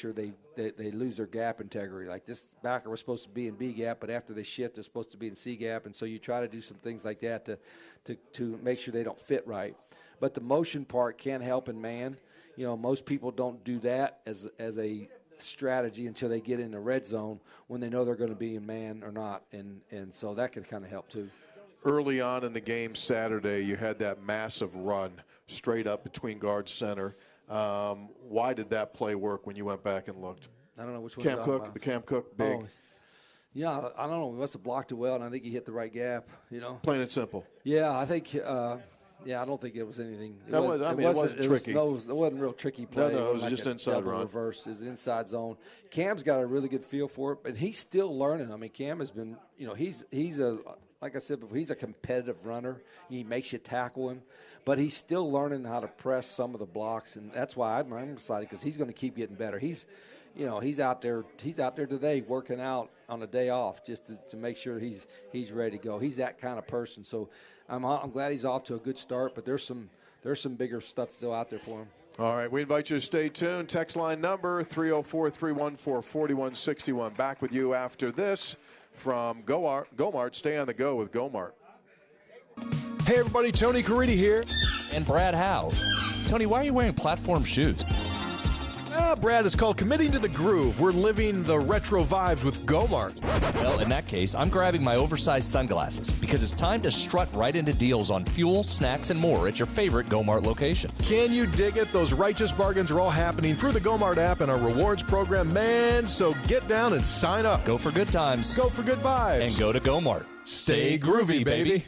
sure they lose their gap integrity. Like this backer was supposed to be in B gap, but after they shift, they're supposed to be in C gap, and so you try to do some things like that to make sure they don't fit right. But the motion part can help in man. Most people don't do that as a strategy until they get in the red zone when they know they're going to be in man or not, and so that can kind of help too. Early on in the game Saturday, you had that massive run straight up between guard center. Why did that play work when you went back and looked? I don't know which one. The Cam Cook big. Oh, yeah, I don't know. We must have blocked it well, and I think he hit the right gap. Plain and simple. Yeah, I think. I don't think it was anything. It wasn't tricky. It wasn't real tricky play. No, it was just inside run. Reverse. It was an inside zone. Cam's got a really good feel for it, but he's still learning. I mean, Cam has been, he's a, like I said before, he's a competitive runner. He makes you tackle him, but he's still learning how to press some of the blocks, and that's why I'm excited because he's going to keep getting better. He's out there today working out on a day off just to make sure he's ready to go. He's that kind of person. So I'm glad he's off to a good start, but there's some bigger stuff still out there for him. All right, we invite you to stay tuned. Text line number 304-314-4161. Back with you after this from Gomart. Stay on the go with Gomart. Hey everybody, Tony Caridi here. And Brad Howe. Tony, why are you wearing platform shoes? Brad, it's called Committing to the Groove. We're living the retro vibes with Gomart. Well, in that case, I'm grabbing my oversized sunglasses because it's time to strut right into deals on fuel, snacks, and more at your favorite Gomart location. Can you dig it? Those righteous bargains are all happening through the Gomart app and our rewards program, man. So get down and sign up. Go for good times. Go for good vibes. And go to Gomart. Stay groovy, baby.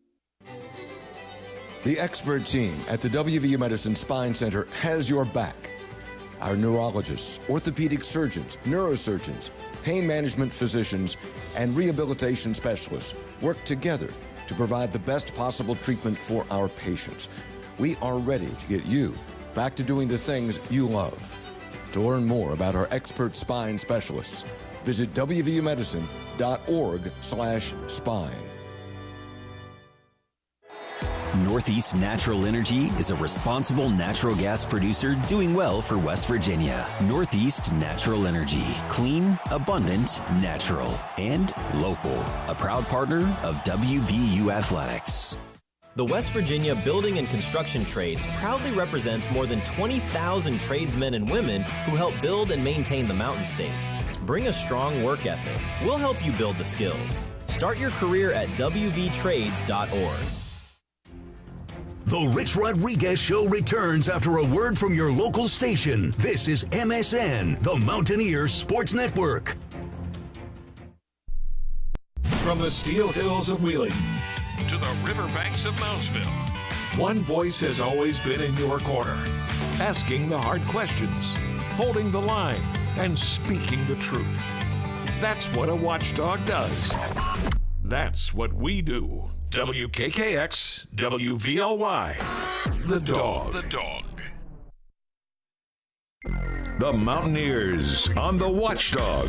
The expert team at the WVU Medicine Spine Center has your back. Our neurologists, orthopedic surgeons, neurosurgeons, pain management physicians, and rehabilitation specialists work together to provide the best possible treatment for our patients. We are ready to get you back to doing the things you love. To learn more about our expert spine specialists, visit wvumedicine.org/spine. Northeast Natural Energy is a responsible natural gas producer doing well for West Virginia. Northeast Natural Energy. Clean, abundant, natural, and local. A proud partner of WVU Athletics. The West Virginia Building and Construction Trades proudly represents more than 20,000 tradesmen and women who help build and maintain the Mountain State. Bring a strong work ethic. We'll help you build the skills. Start your career at wvtrades.org. The Rich Rodriguez Show returns after a word from your local station. This is MSN, the Mountaineers Sports Network. From the Steel Hills of Wheeling to the riverbanks of Moundsville, one voice has always been in your corner, asking the hard questions, holding the line, and speaking the truth. That's what a watchdog does. That's what we do. WKKX, WVLY, The Dog. The Dog. The Mountaineers on the Watchdog.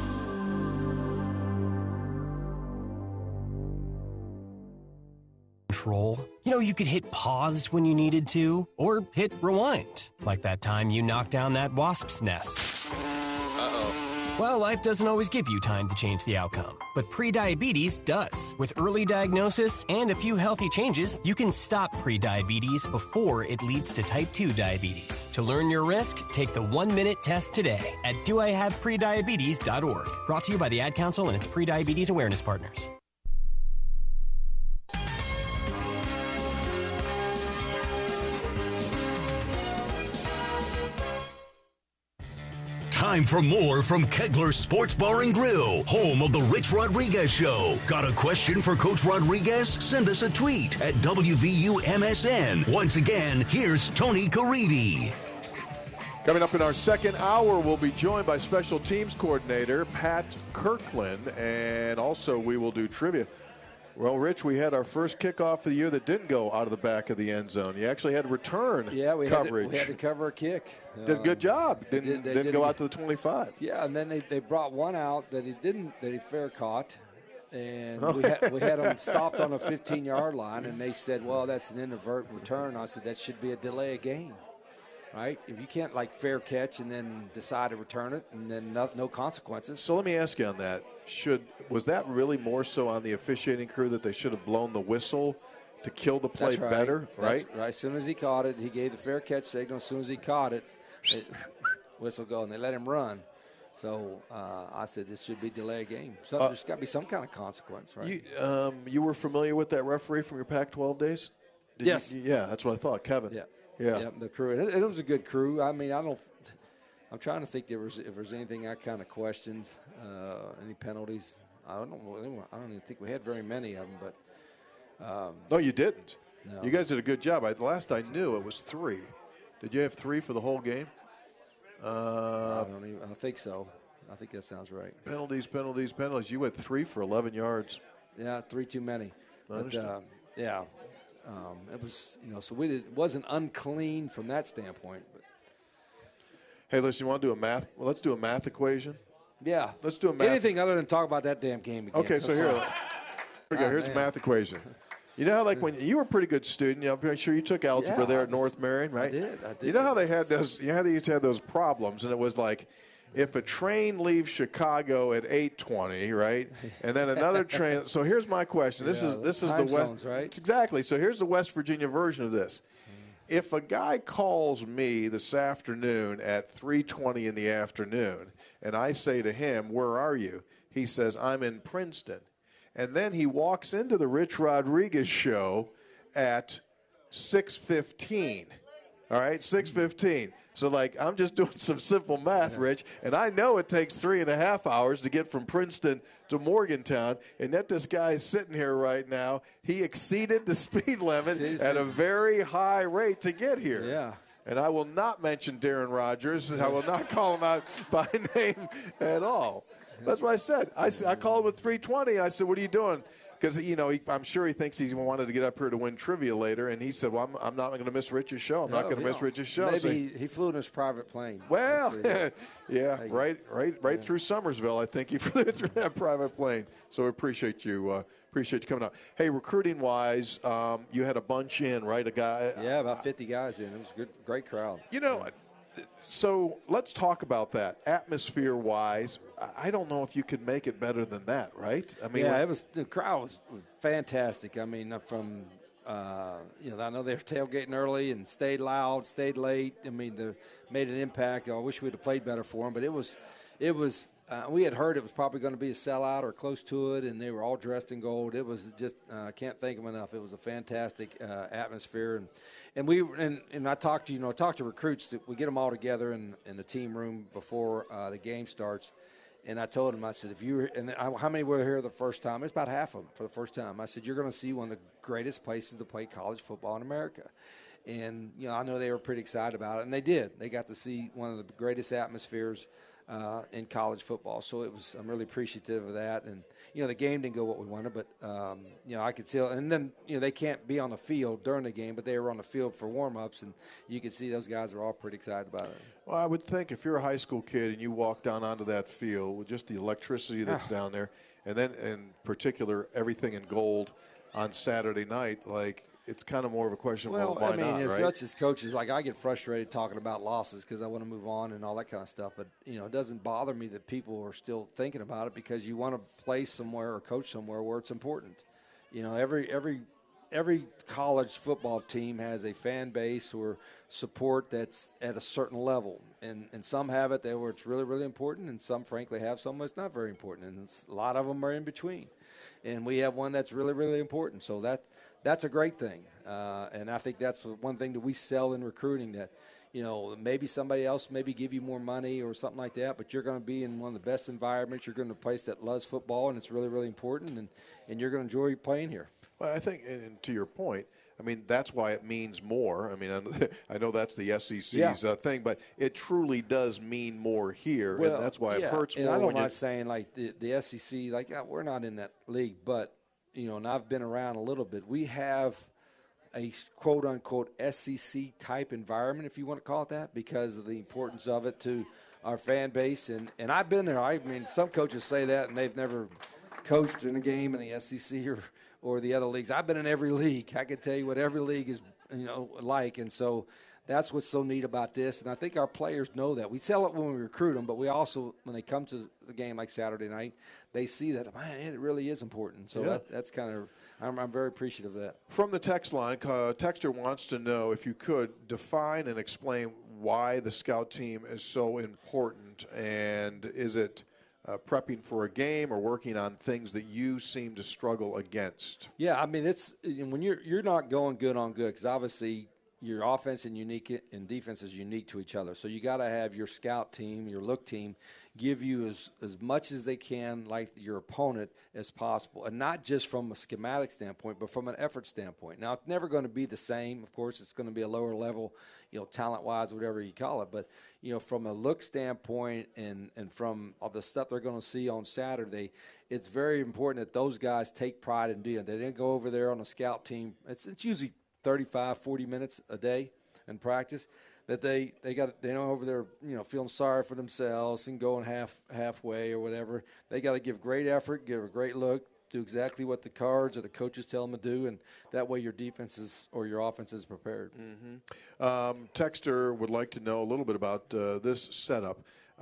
Control. You could hit pause when you needed to, or hit rewind, like that time you knocked down that wasp's nest. Well, life doesn't always give you time to change the outcome, but prediabetes does. With early diagnosis and a few healthy changes, you can stop prediabetes before it leads to type 2 diabetes. To learn your risk, take the 1-minute test today at doihaveprediabetes.org. Brought to you by the Ad Council and its prediabetes awareness partners. Time for more from Kegler Sports Bar and Grill, home of the Rich Rodriguez Show. Got a question for Coach Rodriguez? Send us a tweet at WVUMSN. Once again, here's Tony Caridi. Coming up in our second hour, we'll be joined by Special Teams Coordinator Pat Kirkland, and also we will do trivia. Well, Rich, we had our first kickoff of the year that didn't go out of the back of the end zone. You actually had return coverage. We had to cover a kick. Did a good job. Didn't go out to the 25. Yeah, and then they brought one out that he fair caught. And we had them stopped on a 15-yard line, and they said, well, that's an inadvertent return. I said, that should be a delay of game. right? If you can't, like, fair catch and then decide to return it and then no consequences. So let me ask you on that. Was that really more so on the officiating crew that they should have blown the whistle to kill the play better, right? Right. As soon as he caught it, he gave the fair catch signal. As soon as he caught it, whistle go, and they let him run. So I said this should be delay game. So there's got to be some kind of consequence, right? You were familiar with that referee from your Pac-12 days? Yes. Yeah, that's what I thought, Kevin. Yeah, the crew. It was a good crew. I mean, I'm trying to think if there's anything I kind of questioned, any penalties. I don't even think we had very many of them, but. No, you didn't. No. You guys did a good job. The last I knew, it was 3. Did you have 3 for the whole game? I think so. I think that sounds right. Penalties. You went 3 for 11 yards. Yeah, 3 too many. I understand. It was, so it wasn't unclean from that standpoint. But. Hey, listen, you want to do a math? Well, let's do a math equation. Yeah. Let's do a math. Anything other than talk about that damn game again. Okay, so here we go. Here's the math equation. You know how, like, when you were a pretty good student, I'm pretty sure you took algebra there at North Marion, right? I did. You know how they had those? You know how they used to have those problems, and it was like, if a train leaves Chicago at 8:20, right, and then another train. So here's my question. This is the West, zones, right? Exactly. So here's the West Virginia version of this. If a guy calls me this afternoon at 3:20 in the afternoon, and I say to him, "Where are you?" He says, "I'm in Princeton." And then he walks into the Rich Rodriguez show at 6:15. All right, 6:15. So, like, I'm just doing some simple math, Rich, and I know it takes 3.5 hours to get from Princeton to Morgantown, and yet this guy is sitting here right now. He exceeded the speed limit at a very high rate to get here. Yeah. And I will not mention Darren Rogers. I will not call him out by name at all. That's what I said. I called him at 3:20. I said, "What are you doing?" Because, I'm sure he thinks he wanted to get up here to win trivia later. And he said, "Well, I'm not going to miss Rich's show. I'm not going to miss Rich's show." Maybe so he flew in his private plane. Well, yeah, right through Summersville. I think he flew through that private plane. So we appreciate you coming out. Hey, recruiting wise, you had a bunch in, right? A guy. Yeah, about 50 guys in. It was a great crowd. So let's talk about that. Atmosphere-wise, I don't know if you could make it better than that, right? I mean, the crowd was fantastic. I mean, from I know they were tailgating early and stayed loud, stayed late. I mean, they made an impact. I wish we'd have played better for them, but it was. We had heard it was probably going to be a sellout or close to it, and they were all dressed in gold. It was just I can't thank them enough. It was a fantastic atmosphere, and I talked to recruits. That we get them all together in the team room before the game starts, and I told them, I said, how many were here the first time? It's about half of them for the first time. I said, you're going to see one of the greatest places to play college football in America. And, I know they were pretty excited about it, and they did. They got to see one of the greatest atmospheres in college football. So I'm really appreciative of that. And, the game didn't go what we wanted, but, I could tell. And then, they can't be on the field during the game, but they were on the field for warm-ups, and you could see those guys were all pretty excited about it. Well, I would think if you're a high school kid and you walk down onto that field with just the electricity that's down there, and then in particular everything in gold on Saturday night, like, it's kind of more of a question of why not, as right? much as coaches, like, I get frustrated talking about losses because I want to move on and all that kind of stuff. But, it doesn't bother me that people are still thinking about it because you want to play somewhere or coach somewhere where it's important. Every college football team has a fan base or support that's at a certain level. And some have it there where it's really, really important, and some, frankly, have some that's not very important. And a lot of them are in between. And we have one that's really, really important. So that's a great thing. And I think that's one thing that we sell in recruiting, that, maybe somebody else maybe give you more money or something like that, but you're going to be in one of the best environments. You're going to a place that loves football, and it's really, really important, and you're going to enjoy playing here. Well, I think, and to your point, I mean, that's why it means more. I mean, I know that's the SEC's thing, but it truly does mean more here, and that's why it hurts more. And I don't mind saying, like, the SEC, like, we're not in that league, but, and I've been around a little bit. We have a quote-unquote SEC-type environment, if you want to call it that, because of the importance of it to our fan base. And I've been there. I mean, some coaches say that, and they've never coached in a game in the SEC or the other leagues. I've been in every league. I can tell you what every league is, like. And so that's what's so neat about this. And I think our players know that. We sell it when we recruit them, but we also, when they come to the game like Saturday night, they see that, man, it really is important. So that's kind of, I'm very appreciative of that. From the text line, texter wants to know if you could define and explain why the scout team is so important, and is it prepping for a game or working on things that you seem to struggle against? Yeah, I mean, it's when you're not going good on good, because obviously your offense and defense is unique to each other. So you got to have your scout team, your look team, give you as much as they can like your opponent as possible, and not just from a schematic standpoint, but from an effort standpoint. Now, it's never going to be the same. Of course, it's going to be a lower level, talent-wise, whatever you call it. But, from a look standpoint and from all the stuff they're going to see on Saturday, it's very important that those guys take pride in doing it. They didn't go over there on a scout team. It's usually 35, 40 minutes a day in practice, that they don't over there, feeling sorry for themselves and going halfway or whatever. They got to give great effort, give a great look, do exactly what the cards or the coaches tell them to do, and that way your defense or your offense is prepared. Mm-hmm. Texter would like to know a little bit about this setup.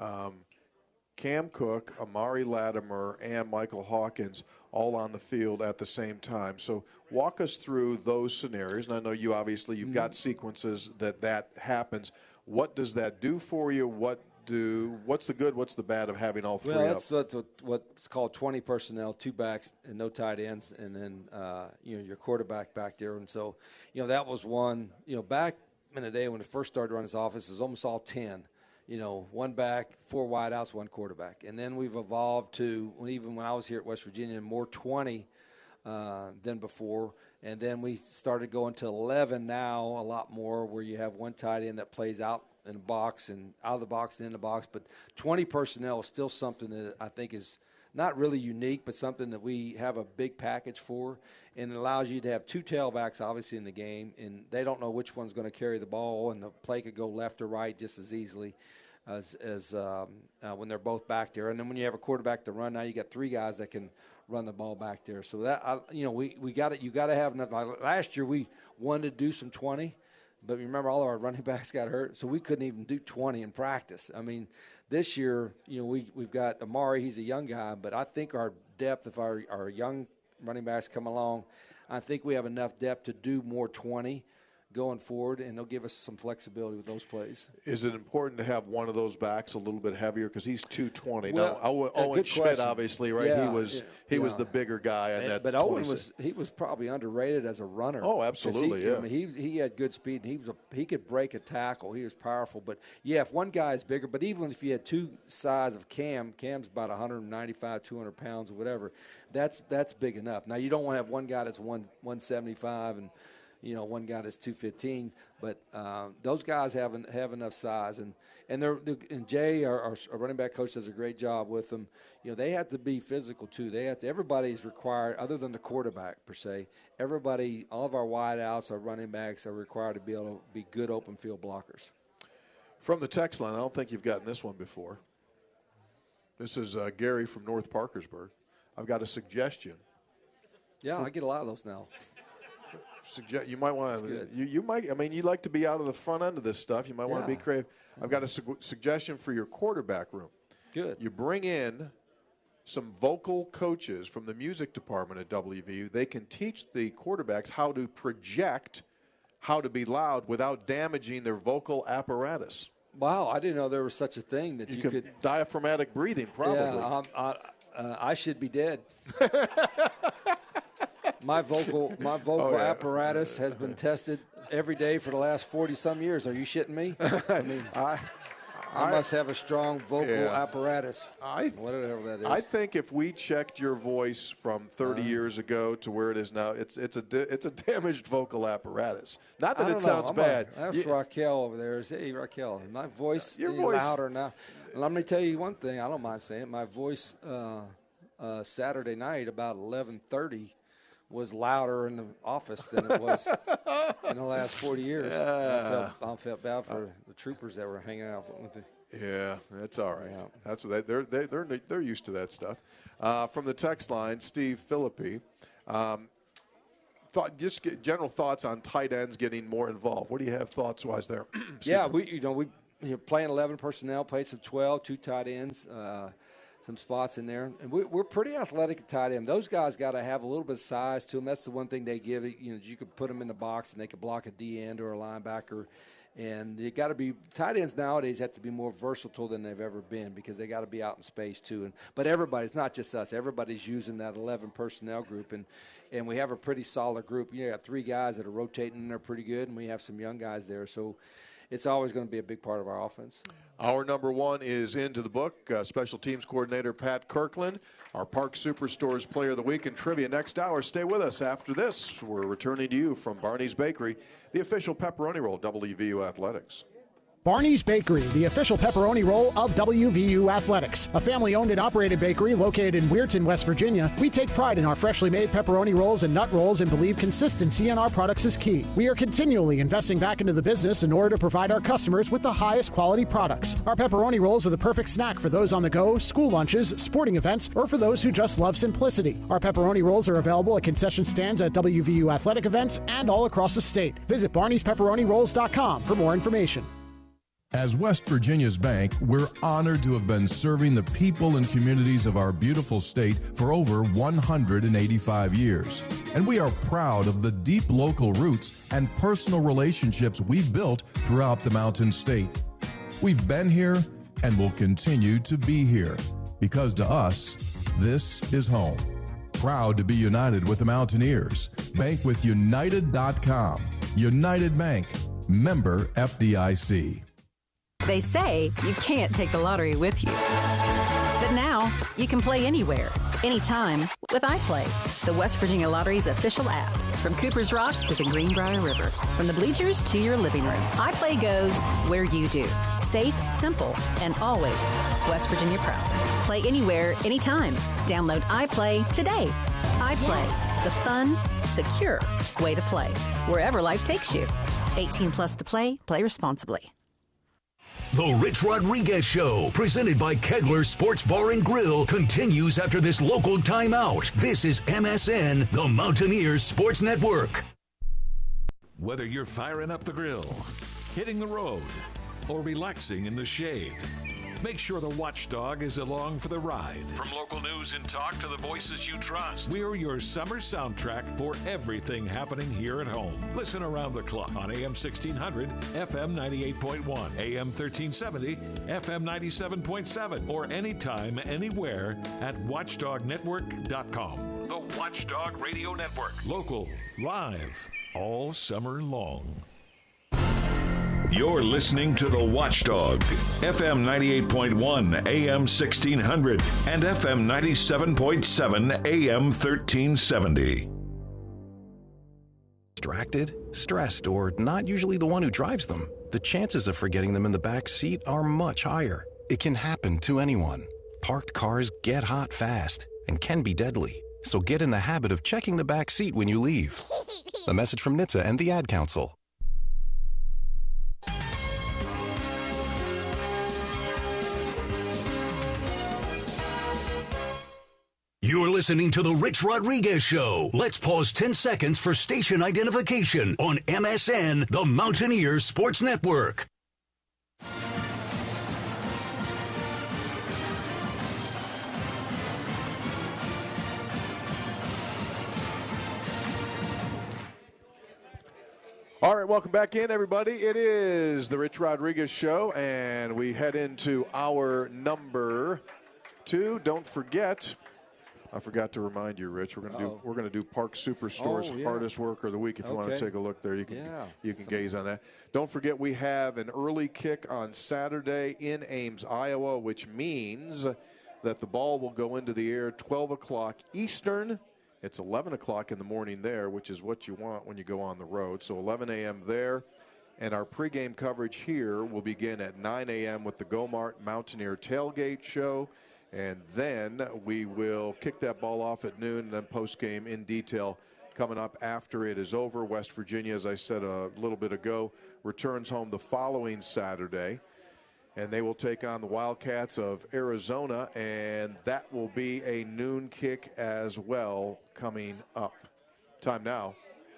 Cam Cook, Amari Latimer, and Michael Hawkins all on the field at the same time. So walk us through those scenarios. And I know you've got sequences that happens. What does that do for you? What's the good, what's the bad of having all three up? That's what's called 20 personnel, 2 backs and no tight ends, and then your quarterback back there. And so, that was one, back in the day when it first started running this offense, it was almost all 10. 1 back, 4 wideouts, 1 quarterback. And then we've evolved to, even when I was here at West Virginia, more 20 than before. And then we started going to 11 now, a lot more, where you have 1 tight end that plays out in the box and out of the box and in the box. But 20 personnel is still something that I think is not really unique, but something that we have a big package for. And it allows you to have 2 tailbacks, obviously, in the game, and they don't know which one's going to carry the ball, and the play could go left or right just as easily as when they're both back there. And then when you have a quarterback to run, now you got 3 guys that can run the ball back there. So that we got it. You got to have enough. Last year we wanted to do some 20, but remember all of our running backs got hurt, so we couldn't even do 20 in practice. I mean, this year we've got Amari. He's a young guy, but I think our depth, if our young running backs come along, I think we have enough depth to do more 20 going forward, and they'll give us some flexibility with those plays. Is it important to have one of those backs a little bit heavier, because he's 220? Well, now, Owen Schmidt, obviously, right? Yeah, he was the bigger guy on that. But Owen was probably underrated as a runner. Oh, absolutely, I mean, he had good speed, and he could break a tackle. He was powerful. But yeah, if one guy is bigger, but even if you had 2 size of Cam's about 195, 200 pounds or whatever, that's big enough. Now you don't want to have one guy that's 175 and one guy that's 215, but those guys have enough size, and Jay, our running back coach, does a great job with them. They have to be physical too. Everybody's required, other than the quarterback per se. Everybody, all of our wideouts, our running backs are required to be able to be good open field blockers. From the text line, I don't think you've gotten this one before. This is Gary from North Parkersburg. I've got a suggestion. Yeah, I get a lot of those now. You might want to. You might. I mean, you like to be out of the front end of this stuff. You might want to be creative. I've got a suggestion for your quarterback room. Good. You bring in some vocal coaches from the music department at WVU. They can teach the quarterbacks how to project, how to be loud without damaging their vocal apparatus. Wow, I didn't know there was such a thing that you could diaphragmatic breathing. Probably. Yeah, I should be dead. My vocal apparatus has been tested every day for the last 40-some years. Are you shitting me? I mean, I must have a strong vocal apparatus. Whatever that is. I think if we checked your voice from 30 years ago to where it is now, it's a damaged vocal apparatus. Not that it sounds bad. That's Raquel over there. Hey, Raquel, my voice is louder now. And let me tell you one thing. I don't mind saying it. My voice Saturday night about 11:30 was louder in the office than it was in the last 40 years. Yeah. I felt bad for the troopers that were hanging out with me. Yeah, that's all right. Yeah. That's what they're used to that stuff. From the text line, Steve Philippi, just get general thoughts on tight ends getting more involved. What do you have thoughts-wise there? Yeah, we playing 11 personnel, played some 12, 2 tight ends, some spots in there. And we're pretty athletic at tight end. Those guys got to have a little bit of size to them. That's the one thing they give. You could put them in the box and they could block a D end or a linebacker. And you got to be tight ends nowadays have to be more versatile than they've ever been because they got to be out in space too. But everybody's not just us. Everybody's using that 11 personnel group, and we have a pretty solid group. You got 3 guys that are rotating in there pretty good, and we have some young guys there. So it's always going to be a big part of our offense. Our number 1 is into the book. Special teams coordinator Pat Kirkland, our Park Superstores Player of the Week in trivia next hour. Stay with us. After this, we're returning to you from Barney's Bakery, the official pepperoni roll, WVU Athletics. Barney's Bakery, the official pepperoni roll of WVU Athletics. A family-owned and operated bakery located in Weirton, West Virginia. We take pride in our freshly made pepperoni rolls and nut rolls and believe consistency in our products is key. We are continually investing back into the business in order to provide our customers with the highest quality products. Our pepperoni rolls are the perfect snack for those on the go, school lunches, sporting events, or for those who just love simplicity. Our pepperoni rolls are available at concession stands at WVU Athletic events and all across the state. Visit Barney'sPepperoniRolls.com for more information. As West Virginia's bank, we're honored to have been serving the people and communities of our beautiful state for over 185 years. And we are proud of the deep local roots and personal relationships we've built throughout the Mountain State. We've been here and will continue to be here because to us, this is home. Proud to be united with the Mountaineers. Bank with United.com. United Bank. Member FDIC. They say you can't take the lottery with you. But now, you can play anywhere, anytime with iPlay, the West Virginia Lottery's official app. From Cooper's Rock to the Greenbrier River, from the bleachers to your living room, iPlay goes where you do. Safe, simple, and always West Virginia proud. Play anywhere, anytime. Download iPlay today. iPlay, the fun, secure way to play, wherever life takes you. 18 plus to play. Play responsibly. The Rich Rodriguez Show, presented by Kegler Sports Bar and Grill, continues after this local timeout. This is MSN, the Mountaineers Sports Network. Whether you're firing up the grill, hitting the road, or relaxing in the shade, make sure the Watchdog is along for the ride. From local news and talk to the voices you trust, we're your summer soundtrack for everything happening here at home. Listen around the clock on AM 1600, FM 98.1, AM 1370, FM 97.7, or anytime, anywhere at watchdognetwork.com. The Watchdog Radio Network. Local, live, all summer long. You're listening to The Watchdog, FM 98.1, AM 1600, and FM 97.7, AM 1370. Distracted, stressed, or not usually the one who drives them, the chances of forgetting them in the back seat are much higher. It can happen to anyone. Parked cars get hot fast and can be deadly. So get in the habit of checking the back seat when you leave. A message from NHTSA and the Ad Council. You're listening to The Rich Rodriguez Show. Let's pause 10 seconds for station identification on MSN, the Mountaineers Sports Network. All right, welcome back in, everybody. It is The Rich Rodriguez Show, and we head into our number 2. Don't forget... I forgot to remind you, Rich. We're going to do Park Superstore's Hardest Worker of the Week. If you want to take a look there, you can gaze on that. Don't forget we have an early kick on Saturday in Ames, Iowa, which means that the ball will go into the air 12 o'clock Eastern. It's 11 o'clock in the morning there, which is what you want when you go on the road. So 11 a.m. there. And our pregame coverage here will begin at 9 a.m. with the Go-Mart Mountaineer Tailgate Show. And then we will kick that ball off at noon, and then postgame in detail coming up after it is over. West Virginia, as I said a little bit ago, returns home the following Saturday, and they will take on the Wildcats of Arizona, and that will be a noon kick as well coming up. Time now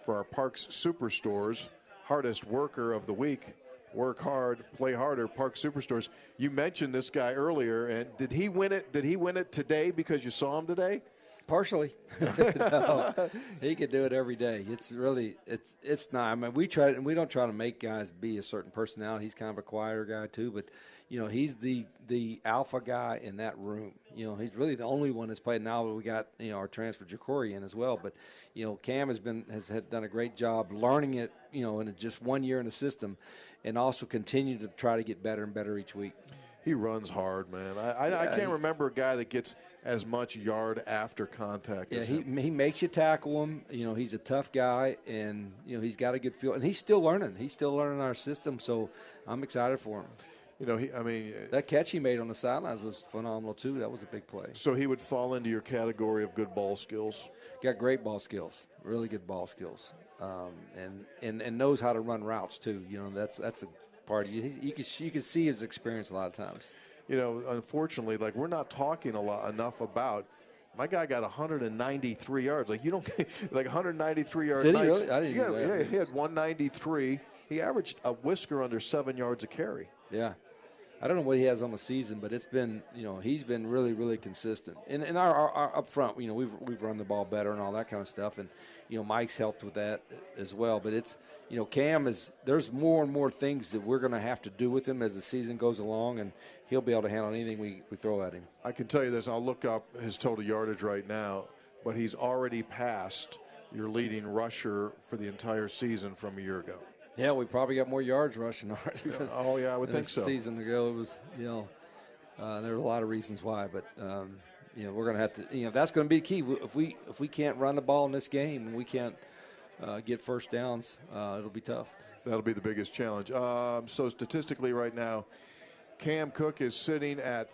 for our Parks Superstores Hardest Worker of the Week. Work hard, play harder, Park Superstores. You mentioned this guy earlier, and did he win it? Did he win it today because you saw him today? Partially. No, he could do it every day. It's really, it's not. I mean, we don't try to make guys be a certain personality. He's kind of a quieter guy too, but he's the alpha guy in that room. He's really the only one that's played. Now we got our transfer Jacory in as well, but Cam has done a great job learning it. In just 1 year in the system, and also continue to try to get better and better each week. He runs hard, man. I can't remember a guy that gets as much yard after contact as him. He makes you tackle him. He's a tough guy, and he's got a good feel, and he's still learning. He's still learning our system, so I'm excited for him. That catch he made on the sidelines was phenomenal too. That was a big play. So he would fall into your category of good ball skills. Got great ball skills, really good ball skills, and knows how to run routes too. That's a part of you can see his experience a lot of times. Unfortunately, we're not talking enough about. My guy got 193 yards. You don't 193 yards. Did he really? I didn't know that. Yeah, he had 193. He averaged a whisker under 7 yards a carry. Yeah. I don't know what he has on the season, but it's been, he's been really, really consistent. And our up front, we've run the ball better and all that kind of stuff. And, Mike's helped with that as well. But it's, Cam there's more and more things that we're going to have to do with him as the season goes along, and he'll be able to handle anything we throw at him. I can tell you this. I'll look up his total yardage right now, but he's already passed your leading rusher for the entire season from a year ago. Yeah, we probably got more yards rushing already. Oh, yeah, I would think so. A season ago, it was, there were a lot of reasons why, but, we're going to have to, that's going to be the key. If we can't run the ball in this game and we can't get first downs, it'll be tough. That'll be the biggest challenge. So statistically right now, Cam Cook is sitting at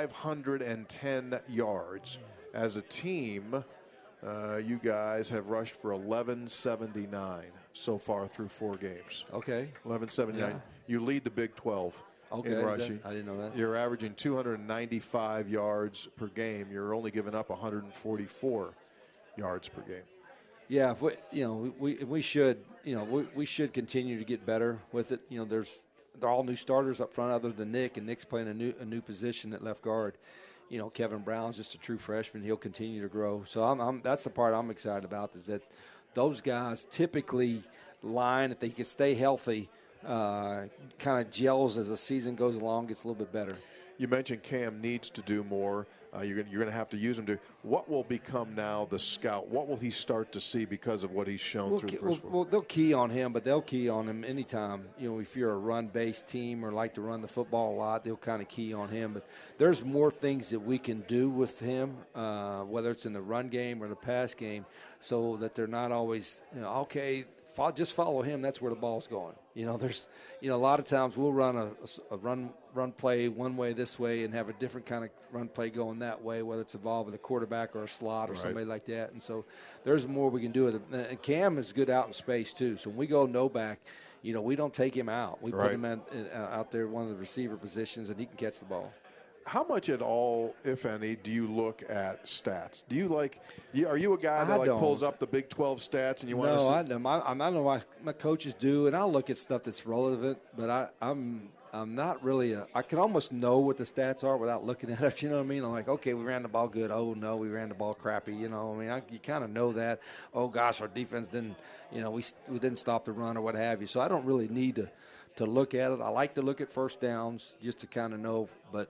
510 yards. As a team, you guys have rushed for 1179. So far through 4 games. Okay. 1179. Yeah. You lead the Big 12 in rushing. I didn't know that. You're averaging 295 yards per game. You're only giving up 144 yards per game. Yeah, if we should continue to get better with it. They're all new starters up front other than Nick, and Nick's playing a new position at left guard. Kevin Brown's just a true freshman. He'll continue to grow. So that's the part I'm excited about, is that those guys typically line, if they can stay healthy, kind of gels as the season goes along, gets a little bit better. You mentioned Cam needs to do more. You're going to have to use him to. What will become now the scout? What will he start to see because of what he's shown through the first week? Well, they'll key on him, but they'll key on him anytime. If you're a run-based team or like to run the football a lot, they'll kind of key on him. But there's more things that we can do with him, whether it's in the run game or the pass game, so that they're not always, okay, just follow him. That's where the ball's going. There's, a lot of times we'll run a run play one way this way and have a different kind of run play going that way, whether it's involved with a quarterback or a slot or somebody like that. And so there's more we can do with it. And Cam is good out in space too. So when we go no back, we don't take him out. We put him out there, one of the receiver positions, and he can catch the ball. How much at all, if any, do you look at stats? Do you are you a guy that pulls up the Big 12 stats and you want to see? No, I don't. I don't know why my coaches do, and I'll look at stuff that's relevant, but I'm not really I can almost know what the stats are without looking at it. You know what I mean? I'm like, okay, we ran the ball good. Oh, no, we ran the ball crappy. You kind of know that. Oh, gosh, our defense didn't, we didn't stop the run or what have you. So I don't really need to look at it. I like to look at first downs just to kind of know, but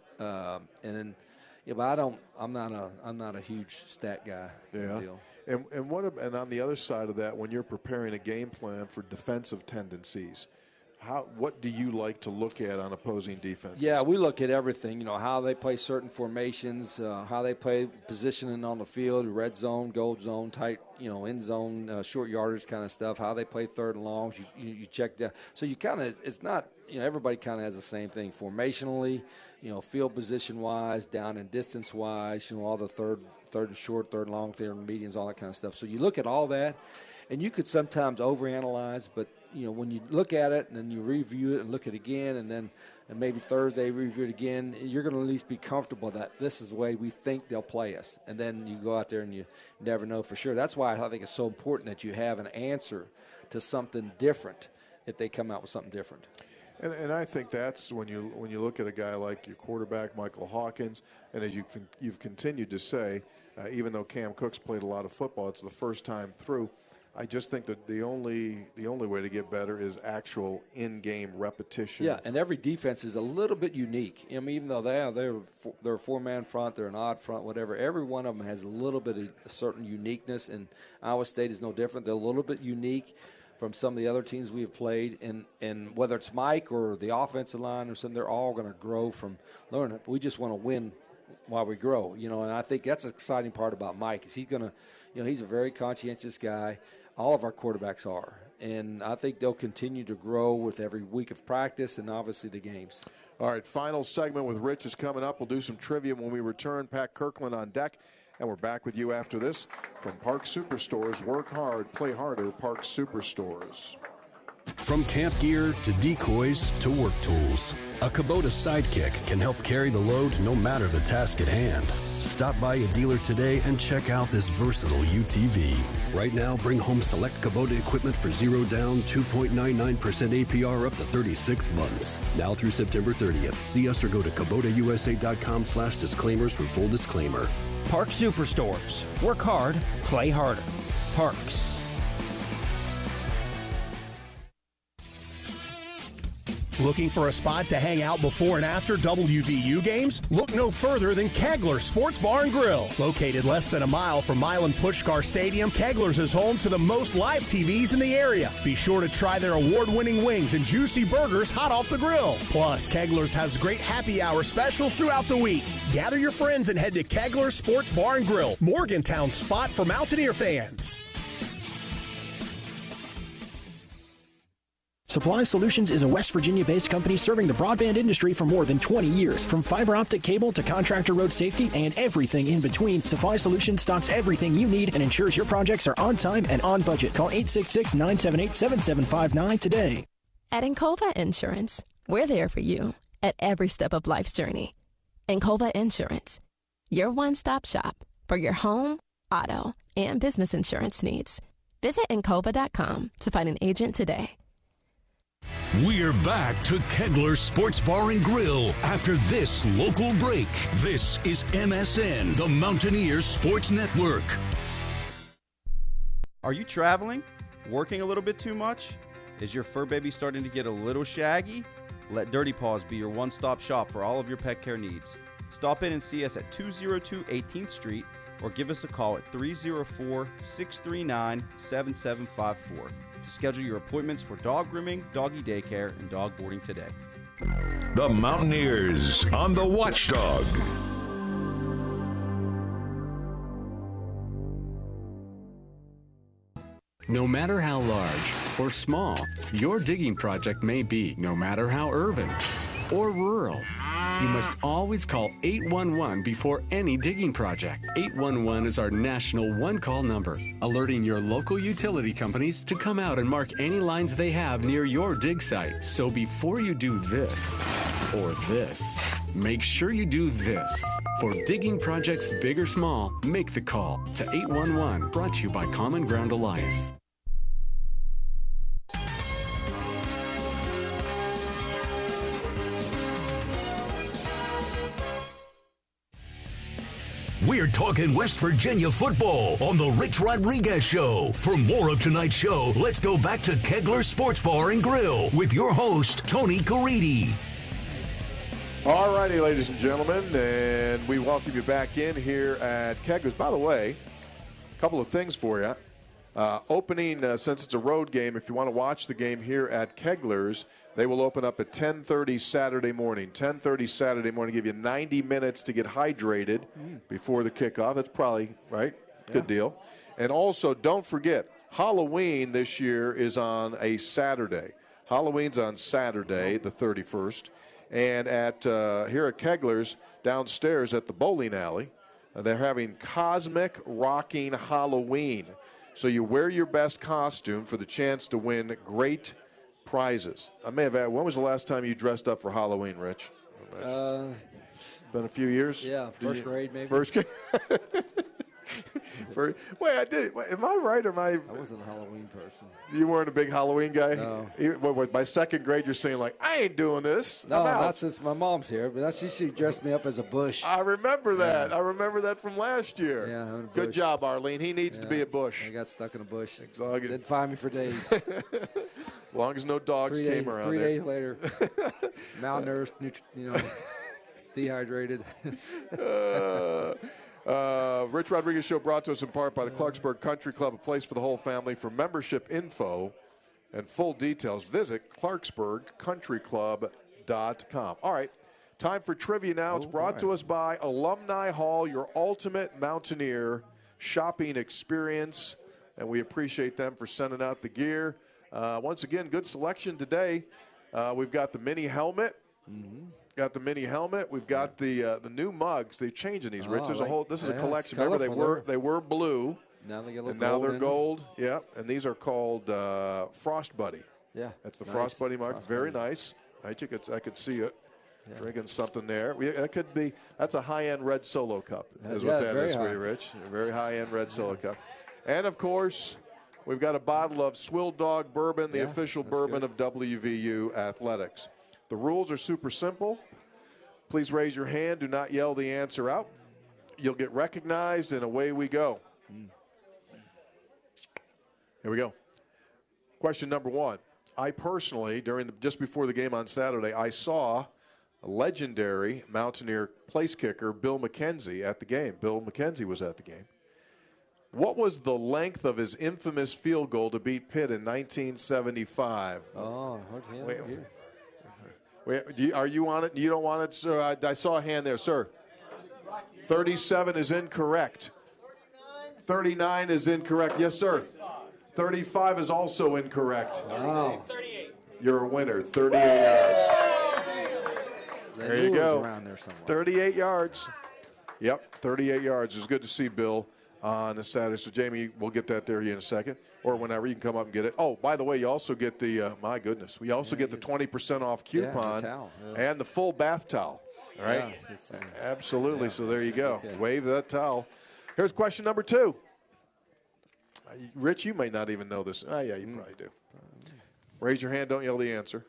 but I'm not a huge stat guy. Yeah. And on the other side of that, when you're preparing a game plan for defensive tendencies, what do you like to look at on opposing defenses? Yeah, we look at everything. How they play certain formations, how they play positioning on the field, red zone, gold zone, tight, end zone, short yardage kind of stuff. How they play third and longs. You check that. So you kind of, it's not, everybody kind of has the same thing formationally, field position wise, down and distance wise. All the third and short, third and long, third and medians, all that kind of stuff. So you look at all that, and you could sometimes overanalyze, but when you look at it and then you review it and look at it again, and maybe Thursday review it again, you're going to at least be comfortable that this is the way we think they'll play us. And then you go out there and you never know for sure. That's why I think it's so important that you have an answer to something different if they come out with something different. And I think that's when you look at a guy like your quarterback, Michael Hawkins, and as you've continued to say, even though Cam Cook's played a lot of football, it's the first time through. I just think that the only way to get better is actual in-game repetition. Yeah, and every defense is a little bit unique. I mean, even though they're a four-man front, they're an odd front, whatever, every one of them has a little bit of a certain uniqueness, and Iowa State is no different. They're a little bit unique from some of the other teams we have played, and whether it's Mike or the offensive line or something, they're all going to grow from learning it. We just want to win while we grow, and I think that's the exciting part about Mike is he's going to, he's a very conscientious guy. All of our quarterbacks are, and I think they'll continue to grow with every week of practice and obviously the games. All right, final segment with Rich is coming up. We'll do some trivia when we return. Pat Kirkland on deck, and we're back with you after this from Park Superstores. Work hard, play harder, Park Superstores. From camp gear to decoys to work tools, a Kubota Sidekick can help carry the load no matter the task at hand. Stop by a dealer today and check out this versatile UTV. Right now, bring home select Kubota equipment for 0 down, 2.99% APR up to 36 months. Now through September 30th. See us or go to KubotaUSA.com/disclaimers for full disclaimer. Park Superstores. Work hard, play harder. Parks. Looking for a spot to hang out before and after WVU games? Look no further than Kegler's Sports Bar and Grill. Located less than a mile from Milan Puskar Stadium, Kegler's is home to the most live TVs in the area. Be sure to try their award-winning wings and juicy burgers hot off the grill. Plus, Kegler's has great happy hour specials throughout the week. Gather your friends and head to Kegler's Sports Bar and Grill, Morgantown's spot for Mountaineer fans. Supply Solutions is a West Virginia-based company serving the broadband industry for more than 20 years. From fiber optic cable to contractor road safety and everything in between, Supply Solutions stocks everything you need and ensures your projects are on time and on budget. Call 866-978-7759 today. At Encova Insurance, we're there for you at every step of life's journey. Encova Insurance, your one-stop shop for your home, auto, and business insurance needs. Visit Encova.com to find an agent today. We're back to Kegler Sports Bar and Grill after this local break. This is MSN, the Mountaineers Sports Network. Are you traveling? Working a little bit too much? Is your fur baby starting to get a little shaggy? Let Dirty Paws be your one-stop shop for all of your pet care needs. Stop in and see us at 202 18th Street or give us a call at 304-639-7754. to schedule your appointments for dog grooming, doggy daycare, and dog boarding today. The Mountaineers on the Watchdog. No matter how large or small your digging project may be, no matter how urban or rural, you must always call 811 before any digging project. 811 is our national one-call number, alerting your local utility companies to come out and mark any lines they have near your dig site. So before you do this or this, make sure you do this. For digging projects big or small, make the call to 811, brought to you by Common Ground Alliance. We're talking West Virginia football on the Rich Rodriguez Show. For more of tonight's show, let's go back to Kegler Sports Bar and Grill with your host, Tony Caridi. All righty, ladies and gentlemen, and we welcome you back in here at Kegler's. By the way, a couple of things for you. Opening, since it's a road game, if you want to watch the game here at Kegler's, they will open up at 10:30 Saturday morning. 10:30 Saturday morning, give you 90 minutes to get hydrated before the kickoff. That's probably, right? Yeah. Good deal. And also, don't forget, Halloween this year is on a Saturday. Halloween's on Saturday, the 31st. And at here at Kegler's, downstairs at the bowling alley, they're having Cosmic Rocking Halloween. So you wear your best costume for the chance to win great prizes. I may have asked, when was the last time you dressed up for Halloween, Rich? Been a few years? Yeah, first grade maybe. First grade. Wait, I did. Wait, am I right? Or I wasn't a Halloween person. You weren't a big Halloween guy? No. By second grade, you're saying, like, I ain't doing this. No, I'm out. not since my mom's here. But she dressed me up as a bush. I remember that. Yeah. I remember that from last year. Yeah, I'm a Good bush. job, Arlene. He needs to be a bush. I got stuck in a bush. Exactly. Didn't find me for days. As long as no dogs came around. 3 days later, malnourished, dehydrated. Rich Rodriguez Show brought to us in part by the Clarksburg Country Club, a place for the whole family. For membership info and full details, visit ClarksburgCountryClub.com. All right, time for trivia now. It's brought to us by Alumni Hall, your ultimate Mountaineer shopping experience, and we appreciate them for sending out the gear. Once again, good selection today. We've got the mini helmet. Mm-hmm. Got the mini helmet. We've got the new mugs. They're changing these, Rich. There's a whole. This is a collection. Remember, they were blue. Now they get a little and now they're in gold. Yeah, and these are called Frost Buddy. Yeah, that's the Frost Buddy mug. Frost Very Buddy. nice. I could see it. Yeah. Drinking something there. That could be. That's a high-end red Solo cup. Is what that is for you, Rich. A very high-end red Solo cup. And of course, we've got a bottle of Swill Dog Bourbon, the official bourbon of WVU Athletics. The rules are super simple. Please raise your hand. Do not yell the answer out. You'll get recognized, and away we go. Here we go. Question number one. I personally, just before the game on Saturday, I saw a legendary Mountaineer place kicker, Bill McKenzie, at the game. Bill McKenzie was at the game. What was the length of his infamous field goal to beat Pitt in 1975? Oh, okay. Wait, are you on it? You don't want it, sir? I saw a hand there, sir. 37 is incorrect. 39 is incorrect. Yes, sir. 35 is also incorrect. Wow. You're a winner. 38 yards. There you go. Around there somewhere. 38 yards. Yep, 38 yards. It was good to see Bill on the Saturday. So, Jamie, we'll get that there in a second. Or whenever you can come up and get it. Oh, by the way, you also get the, my goodness, we also get the 20% off coupon and the full bath towel. All right? Yeah, absolutely. Yeah. So there you go. Okay. Wave that towel. Here's question number two. Rich, you may not even know this. Oh, yeah, you probably do. Raise your hand. Don't yell the answer.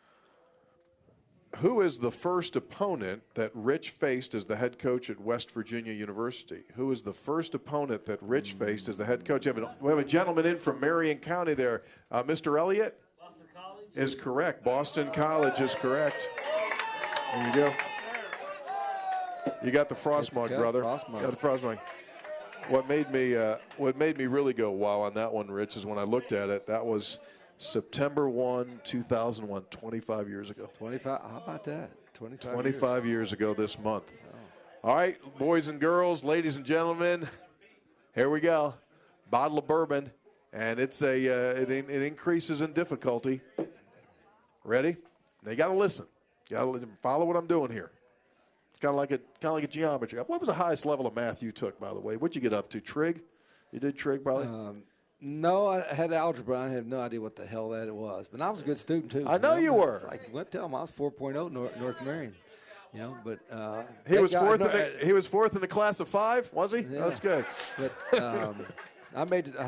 Who is the first opponent that Rich faced as the head coach at West Virginia University? Who is the first opponent that Rich faced as the head coach? We have a gentleman in from Marion County there. Mr. Elliott? Boston College? Is correct. Boston College is correct. There you go. You got the frost mug, brother. Got the frost mug. What made me really go wow on that one, Rich, is when I looked at it. That was September 1, 2001, 25 years ago. 25. How about that? 25 years ago this month. Oh. All right, boys and girls, ladies and gentlemen, here we go. Bottle of bourbon, and it's it increases in difficulty. Ready? Now you got to listen. You got to follow what I'm doing here. It's kind of like a geometry. What was the highest level of math you took, by the way? What'd you get up to? Trig? You did trig, probably? No, I had algebra. I have no idea what the hell that it was. But I was a good student, too. I know you were. Tell them I was 4.0 North Marion. But he was fourth in the class of 5, was he? Yeah. That's good. But I made it.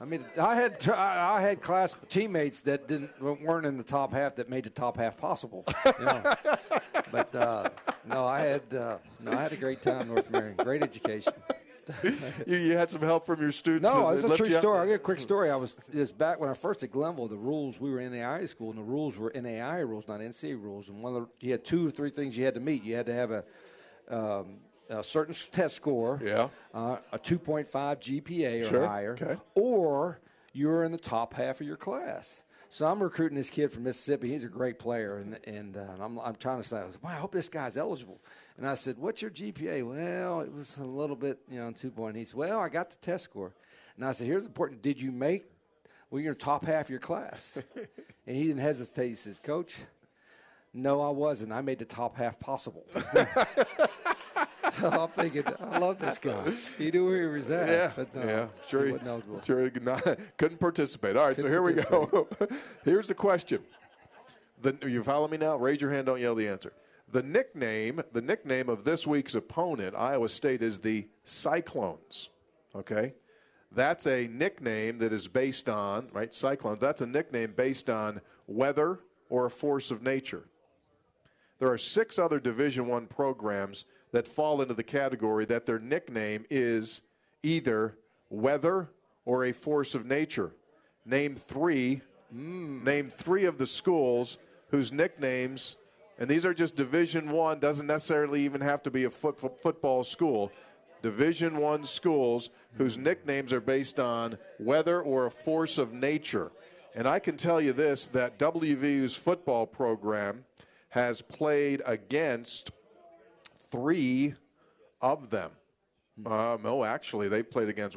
I had class teammates that weren't in the top half that made the top half possible. But no, I had a great time, North Marion. Great education. You had some help from your students. No, it's a true story. I'll get a quick story. It back when I first at Glenville. The rules, we were NAIA school, and the rules were NAIA rules, not NCAA rules. And you had 2 or 3 things you had to meet. You had to have a certain test score, a 2.5 GPA or higher, or you're in the top half of your class. So I'm recruiting this kid from Mississippi. He's a great player, and I'm trying to say, I hope this guy's eligible. And I said, what's your GPA? Well, it was a little bit, 2 point. He said, well, I got the test score. And I said, here's the important. Did you make? Well, you're in the top half of your class. And he didn't hesitate. He says, Coach, no, I wasn't. I made the top half possible. So I'm thinking, I love this guy. He knew where he was at. Yeah, but no, yeah, sure. he wasn't eligible. Sure, he couldn't participate. All right, so here we go. Here's the question. You follow me now? Raise your hand. Don't yell the answer. The nickname of this week's opponent, Iowa State, is the Cyclones. Okay, that's a nickname that is based on Cyclones. That's a nickname based on weather or a force of nature. There are 6 other Division I programs that fall into the category that their nickname is either weather or a force of nature. Name 3 of the schools whose nicknames, and these are just Division I, doesn't necessarily even have to be a football school. Division I schools whose nicknames are based on weather or a force of nature. And I can tell you this, that WVU's football program has played against 3 of them. No, actually, they played against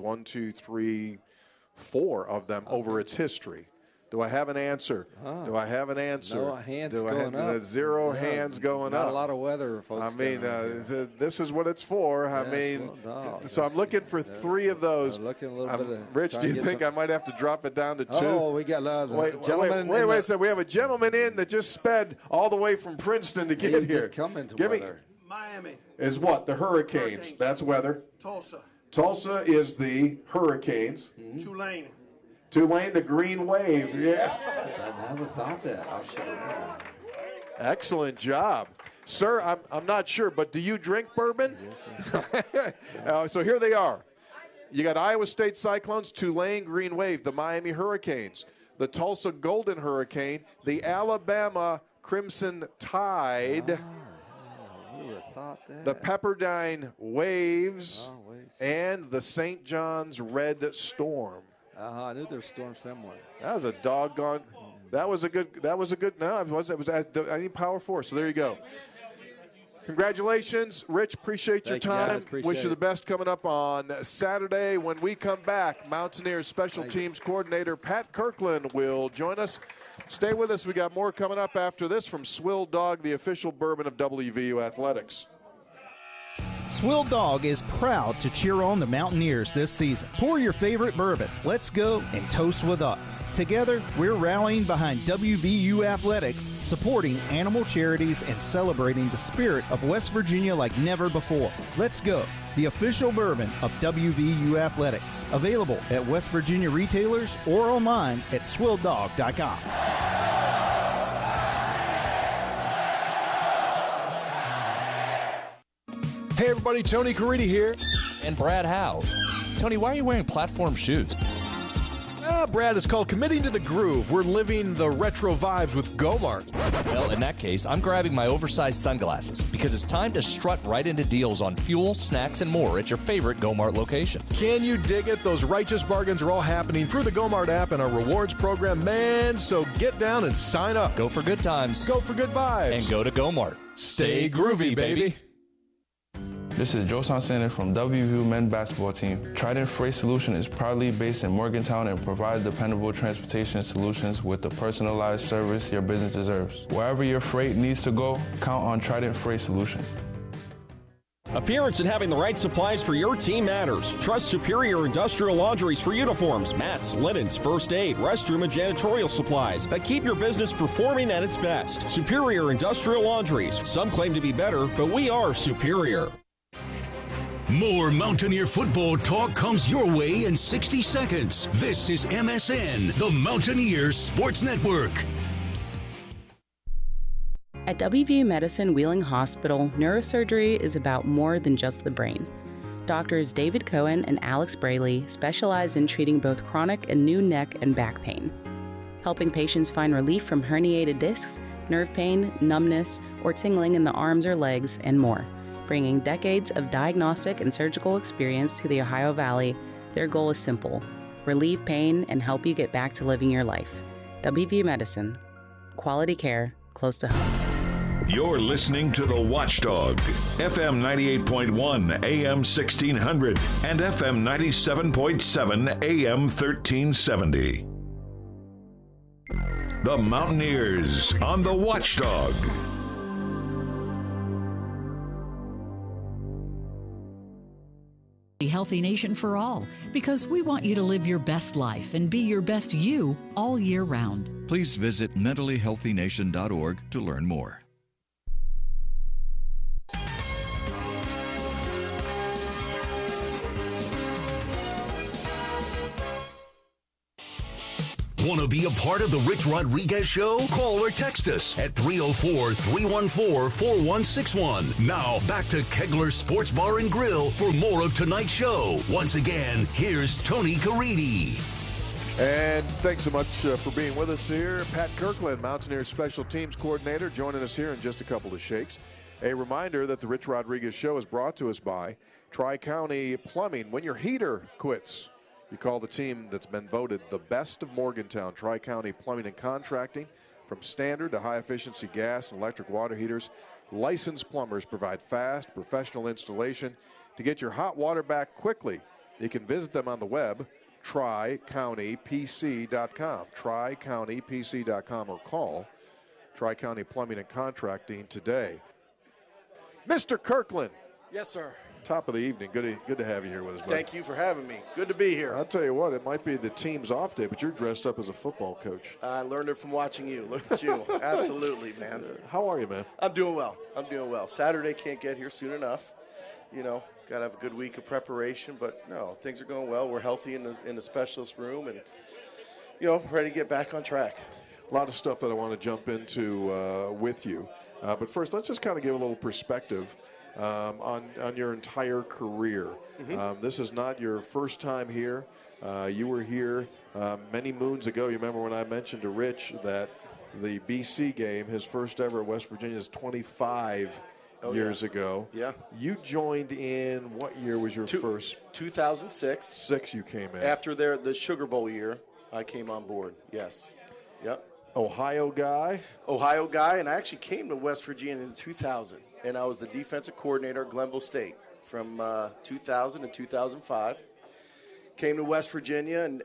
4 of them over its history. Do I have an answer? Do I have an answer? No hands going up. 0 hands going up. Not a lot of weather, folks. I mean, this is what it's for. So I'm looking for 3 of those. Rich, do you think I might have to drop it down to 2? Oh, we got gentlemen. Wait a second. We have a gentleman in that just sped all the way from Princeton to get here. Give me Miami. Is what? The Hurricanes. That's weather. Tulsa is the Hurricanes. Tulane, the Green Wave. Yeah. I never thought that. I should have. Excellent job. Sir, I'm not sure, but do you drink bourbon? Yes, so here they are. You got Iowa State Cyclones, Tulane Green Wave, the Miami Hurricanes, the Tulsa Golden Hurricane, the Alabama Crimson Tide, who would have thought that? the Pepperdine Waves, and the St. John's Red Storm. I knew there was storm somewhere. That was a doggone. That was a good. No, it was I need power force. So there you go. Congratulations, Rich. Appreciate your time. Wish you the best coming up on Saturday. When we come back, Mountaineers Special Teams Coordinator Pat Kirkland will join us. Stay with us. We got more coming up after this from Swill Dog, the official bourbon of WVU Athletics. Swill Dog is proud to cheer on the Mountaineers this season. Pour your favorite bourbon. Let's go and toast with us. Together, we're rallying behind WVU Athletics, supporting animal charities and celebrating the spirit of West Virginia like never before. Let's go. The official bourbon of WVU Athletics. Available at West Virginia retailers or online at swilldog.com. Hey everybody, Tony Caridi here. And Brad Howe. Tony, why are you wearing platform shoes? Brad, it's called Committing to the Groove. We're living the retro vibes with Gomart. Well, in that case, I'm grabbing my oversized sunglasses because it's time to strut right into deals on fuel, snacks, and more at your favorite Gomart location. Can you dig it? Those righteous bargains are all happening through the Gomart app and our rewards program, man. So get down and sign up. Go for good times. Go for good vibes. And go to Gomart. Stay groovy, baby. This is Josan Sanders from WVU men's basketball team. Trident Freight Solution is proudly based in Morgantown and provides dependable transportation solutions with the personalized service your business deserves. Wherever your freight needs to go, count on Trident Freight Solutions. Appearance and having the right supplies for your team matters. Trust Superior Industrial Laundries for uniforms, mats, linens, first aid, restroom, and janitorial supplies that keep your business performing at its best. Superior Industrial Laundries. Some claim to be better, but we are superior. More Mountaineer football talk comes your way in 60 seconds. This is MSN, the Mountaineers Sports Network. At WVU Medicine Wheeling Hospital, neurosurgery is about more than just the brain. Doctors David Cohen and Alex Braley specialize in treating both chronic and new neck and back pain, helping patients find relief from herniated discs, nerve pain, numbness, or tingling in the arms or legs, and more. Bringing decades of diagnostic and surgical experience to the Ohio Valley, their goal is simple: relieve pain and help you get back to living your life. WVU Medicine. Quality care close to home. You're listening to The Watchdog, FM 98.1, AM 1600, and FM 97.7, AM 1370. The Mountaineers on The Watchdog. Healthy Nation for all, because we want you to live your best life and be your best you all year round. Please visit mentallyhealthynation.org to learn more. Want to be a part of the Rich Rodriguez Show? Call or text us at 304-314-4161. Now, back to Kegler Sports Bar and Grill for more of tonight's show. Once again, here's Tony Caridi. And thanks so much for being with us here. Pat Kirkland, Mountaineers Special Teams Coordinator, joining us here in just a couple of shakes. A reminder that the Rich Rodriguez Show is brought to us by Tri-County Plumbing. When your heater quits, you call the team that's been voted the best of Morgantown, Tri-County Plumbing and Contracting. From standard to high-efficiency gas and electric water heaters, licensed plumbers provide fast, professional installation. To get your hot water back quickly, you can visit them on the web, tricountypc.com, tricountypc.com, or call Tri-County Plumbing and Contracting today. Mr. Kirkland. Yes, sir. Top of the evening. Good to have you here with us, buddy. Thank you for having me. Good to be here. I'll tell you what, it might be the team's off day, but you're dressed up as a football coach. I learned it from watching you. Look at you. Absolutely, man. How are you, man? I'm doing well. Saturday can't get here soon enough. You know, got to have a good week of preparation, but no, things are going well. We're healthy in the specialist room and, you know, ready to get back on track. A lot of stuff that I want to jump into with you. But first, let's just kind of give a little perspective on your entire career. Mm-hmm. This is not your first time here. You were here many moons ago. You remember when I mentioned to Rich that the BC game, his first ever at West Virginia, is 25 years ago. Yeah. You joined in, what year was your first? 2006. Six you came in. After the Sugar Bowl year, I came on board, yes. Yep. Ohio guy, and I actually came to West Virginia in 2000. And I was the defensive coordinator at Glenville State from 2000 to 2005. Came to West Virginia and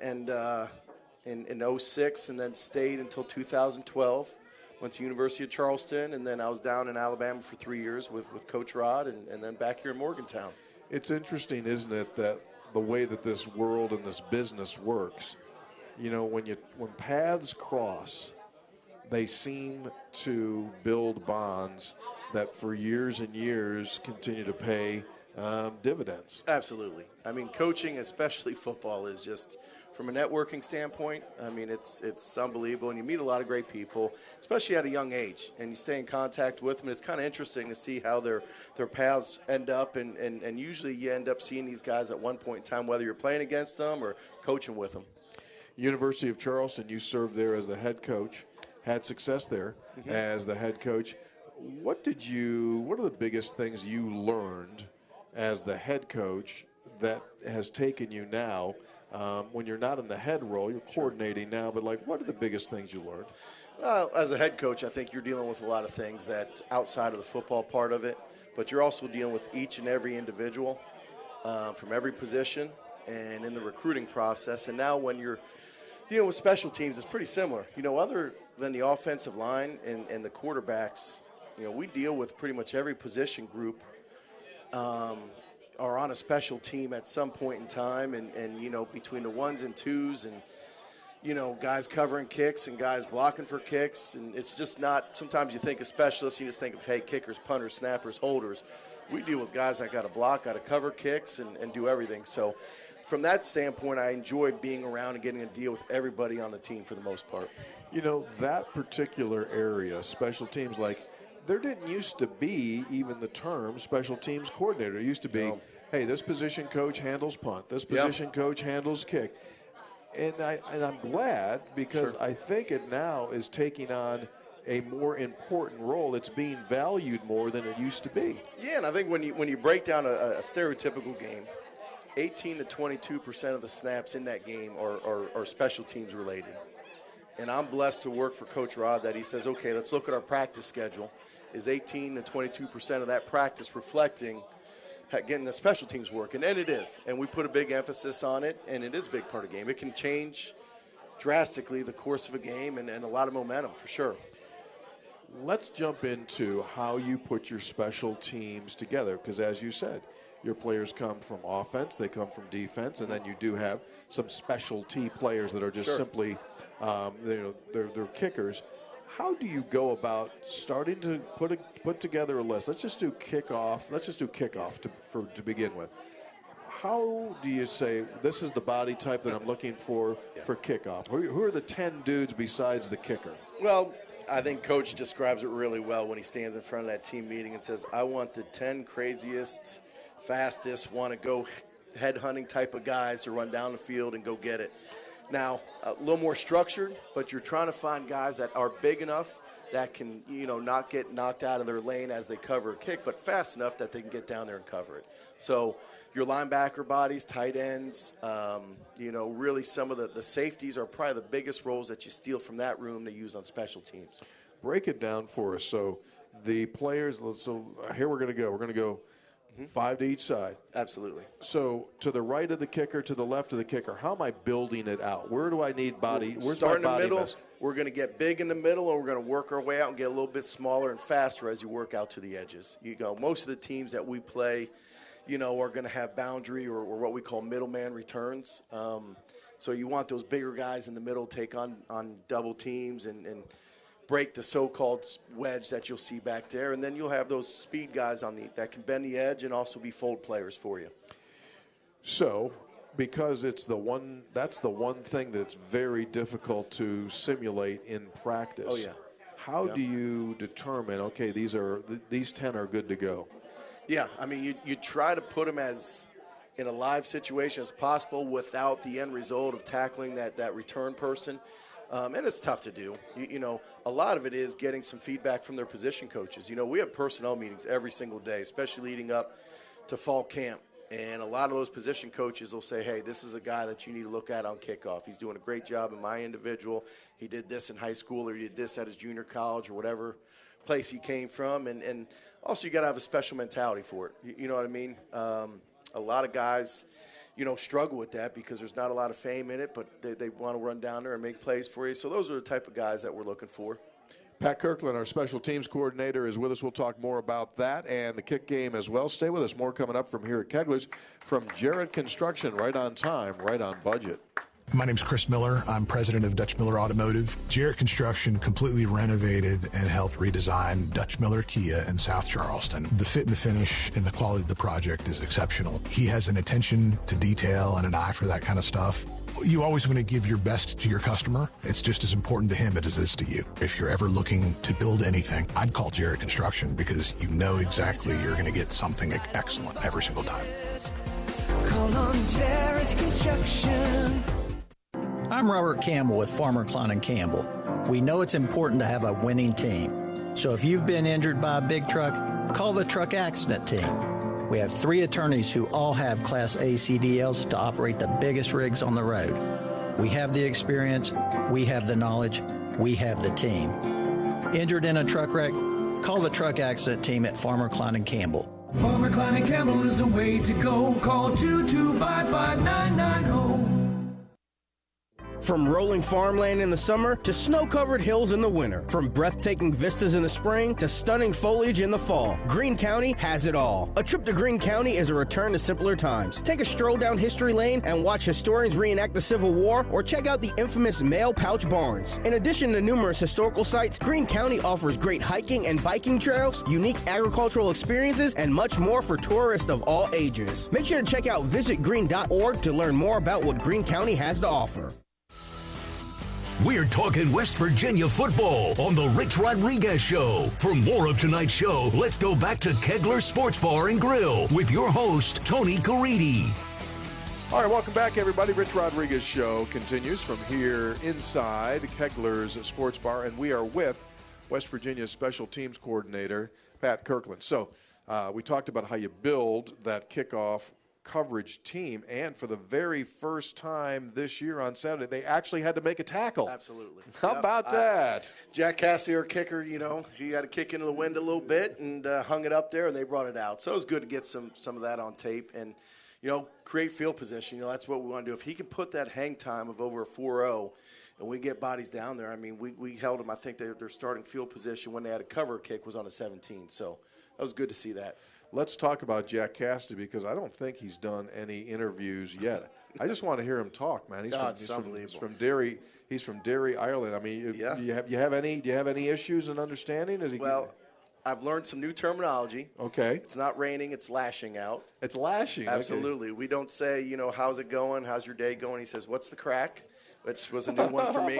in 06 and then stayed until 2012. Went to University of Charleston, and then I was down in Alabama for 3 years with Coach Rod and then back here in Morgantown. It's interesting, isn't it, that the way that this world and this business works, you know, when paths cross, they seem to build bonds that for years and years continue to pay dividends. Absolutely. I mean, coaching, especially football, is just, from a networking standpoint, I mean, it's unbelievable. And you meet a lot of great people, especially at a young age, and you stay in contact with them. It's kind of interesting to see how their paths end up, and usually you end up seeing these guys at one point in time, whether you're playing against them or coaching with them. University of Charleston, you served there as the head coach, had success there as the head coach. What are the biggest things you learned as the head coach that has taken you now, when you're not in the head role, you're coordinating now, but like, what are the biggest things you learned? Well, as a head coach, I think you're dealing with a lot of things that outside of the football part of it, but you're also dealing with each and every individual from every position and in the recruiting process. And now when you're dealing with special teams, it's pretty similar. You know, other than the offensive line and the quarterbacks, you know, we deal with pretty much every position group are on a special team at some point in time, and you know, between the ones and twos and, you know, guys covering kicks and guys blocking for kicks, and it's just not, sometimes you think of specialists, you just think of, hey, kickers, punters, snappers, holders. We deal with guys that got to block, got to cover kicks, and do everything. So from that standpoint, I enjoy being around and getting to deal with everybody on the team for the most part. You know, that particular area, special teams, like, there didn't used to be even the term special teams coordinator. It used to be, hey, this position coach handles punt, this position coach handles kick. And I'm glad, because I think it now is taking on a more important role. It's being valued more than it used to be. Yeah, and I think when you break down a stereotypical game, 18 to 22% of the snaps in that game are special teams related. And I'm blessed to work for Coach Rod that he says, okay, let's look at our practice schedule. Is 18 to 22% of that practice reflecting getting the special teams work? And it is. And we put a big emphasis on it, and it is a big part of the game. It can change drastically the course of a game and a lot of momentum for sure. Let's jump into how you put your special teams together, because as you said, your players come from offense, they come from defense, and then you do have some specialty players that are just simply, they're kickers. How do you go about starting to put together a list? Let's just do kickoff. To begin with. How do you say this is the body type that I'm looking for kickoff? Who are the 10 dudes besides the kicker? Well, I think Coach describes it really well when he stands in front of that team meeting and says, I want the 10 craziest, fastest, want to go head hunting type of guys to run down the field and go get it. Now, a little more structured, but you're trying to find guys that are big enough that can, not get knocked out of their lane as they cover a kick, but fast enough that they can get down there and cover it. So your linebacker bodies, tight ends, really some of the safeties are probably the biggest roles that you steal from that room to use on special teams. Break it down for us. So the players, here we're going to go. We're going to go 5 to each side. Absolutely. So to the right of the kicker, to the left of the kicker, how am I building it out? Where do I need body? Where's my body? Start in the middle. We're going to get big in the middle, and we're going to work our way out and get a little bit smaller and faster as you work out to the edges. Most of the teams that we play, are going to have boundary or what we call middleman returns. So you want those bigger guys in the middle take on double teams and break the so-called wedge that you'll see back there, and then you'll have those speed guys that can bend the edge and also be fold players for you. So, because that's the one thing that's very difficult to simulate in practice. Oh yeah. How do you determine? Okay, these 10 are good to go. Yeah, I mean you try to put them as in a live situation as possible without the end result of tackling that return person. And it's tough to do. A lot of it is getting some feedback from their position coaches. We have personnel meetings every single day, especially leading up to fall camp. And a lot of those position coaches will say, hey, this is a guy that you need to look at on kickoff. He's doing a great job in my individual. He did this in high school or he did this at his junior college or whatever place he came from. And also you got to have a special mentality for it. You know what I mean? A lot of guys struggle with that because there's not a lot of fame in it, but they want to run down there and make plays for you. So those are the type of guys that we're looking for. Pat Kirkland, our special teams coordinator, is with us. We'll talk more about that and the kick game as well. Stay with us. More coming up from here at Kegler's from Jarrett Construction. Right on time, right on budget. My name's Chris Miller. I'm president of Dutch Miller Automotive. Jarrett Construction completely renovated and helped redesign Dutch Miller Kia in South Charleston. The fit and the finish and the quality of the project is exceptional. He has an attention to detail and an eye for that kind of stuff. You always want to give your best to your customer. It's just as important to him as it is to you. If you're ever looking to build anything, I'd call Jarrett Construction because you know exactly you're going to get something excellent every single time. Call on Jarrett Construction. I'm Robert Campbell with Farmer Klein & Campbell. We know it's important to have a winning team. So if you've been injured by a big truck, call the truck accident team. We have 3 attorneys who all have Class A CDLs to operate the biggest rigs on the road. We have the experience, we have the knowledge, we have the team. Injured in a truck wreck? Call the truck accident team at Farmer Klein & Campbell. Farmer Klein & Campbell is the way to go. Call 225-5990. From rolling farmland in the summer to snow-covered hills in the winter. From breathtaking vistas in the spring to stunning foliage in the fall. Greene County has it all. A trip to Greene County is a return to simpler times. Take a stroll down History Lane and watch historians reenact the Civil War, or check out the infamous Mail Pouch Barns. In addition to numerous historical sites, Greene County offers great hiking and biking trails, unique agricultural experiences, and much more for tourists of all ages. Make sure to check out visitgreene.org to learn more about what Greene County has to offer. We're talking West Virginia football on the Rich Rodriguez Show. For more of tonight's show, let's go back to Kegler Sports Bar and Grill with your host, Tony Caridi. All right, welcome back, everybody. Rich Rodriguez Show continues from here inside Kegler's Sports Bar, and we are with West Virginia's Special Teams Coordinator, Pat Kirkland. So we talked about how you build that kickoff coverage team, and for the very first time this year on Saturday, they actually had to make a tackle. Absolutely. How about that? Jack Cassidy, our kicker, he had to kick into the wind a little bit and hung it up there, and they brought it out. So it was good to get some of that on tape and, create field position. That's what we want to do. If he can put that hang time of over a 4-0 and we get bodies down there, we held them. I think their starting field position when they had a cover kick was on a 17. So that was good to see that. let's talk about Jack Cassidy because I don't think he's done any interviews yet. I just want to hear him talk, man. He's from Derry. He's from Derry, Ireland. I mean, do you have any issues in understanding? I've learned some new terminology. Okay. It's not raining, it's lashing out. It's lashing. Absolutely. Okay. We don't say, how's it going? How's your day going? He says, what's the crack? Which was a new one for me.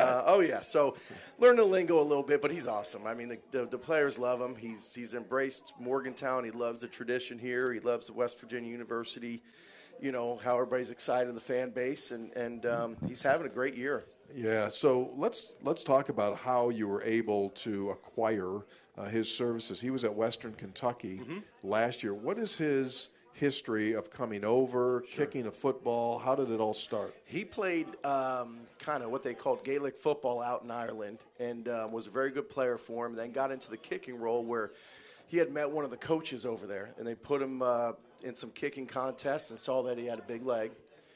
So learn the lingo a little bit, but he's awesome. I mean, the players love him. He's embraced Morgantown. He loves the tradition here. He loves the West Virginia University, how everybody's excited in the fan base, and he's having a great year. Yeah, so let's talk about how you were able to acquire his services. He was at Western Kentucky last year. What is his history of coming over, kicking a football? How did it all start? He played kind of what they called Gaelic football out in Ireland and was a very good player for him, then got into the kicking role where he had met one of the coaches over there, and they put him in some kicking contests and saw that he had a big leg.